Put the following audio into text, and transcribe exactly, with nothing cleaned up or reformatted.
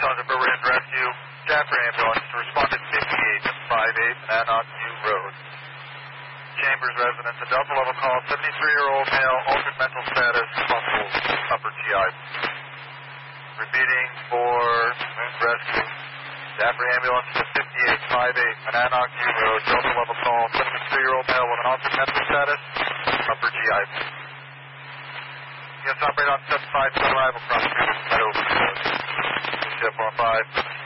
Sergeant Berwind Rescue, Stafford Ambulance, responded fifty-eight to five eight Monadnock View Road. Chambers residence, a Delta level call, seventy-three-year-old male, altered mental status, possible upper G I. Repeating for rescue, Stafford Ambulance to fifty-eight five eight Monadnock View Road, Delta level call, seventy-three-year-old male with an altered mental status, upper G I. Yes, operate on seven five, arrival cross street, Meadow Road. Step one five.